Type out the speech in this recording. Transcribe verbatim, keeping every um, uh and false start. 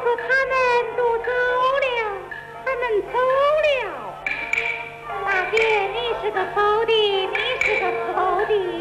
说他们都走了，他们走了。大姐，你是个好的，你是个好的。